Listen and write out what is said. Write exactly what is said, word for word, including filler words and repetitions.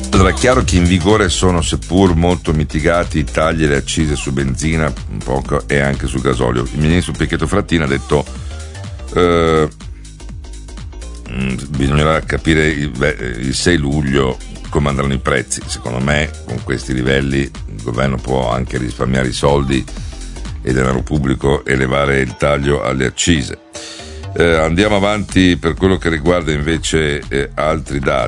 Allora, è chiaro che in vigore sono seppur molto mitigati i tagli e le accise su benzina, un poco, e anche sul gasolio. Il ministro Pichetto Fratin ha detto eh, bisognerà capire il, il sei luglio come andranno i prezzi. Secondo me con questi livelli il governo può anche risparmiare i soldi e denaro pubblico e elevare il taglio alle accise. Eh, andiamo avanti per quello che riguarda invece eh, altri dati.